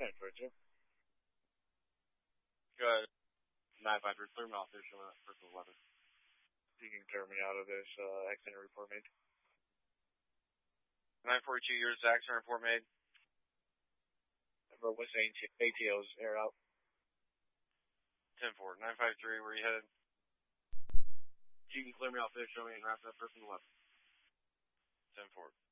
942. Good. 953, clear me off there, showing that person 11. You can clear me out of this accident report made. 942, yours accident report made. Number what's ATO's air out. 10-4. 953, where you headed? You can clear me off there, show me and wrap that person 11. 10-4.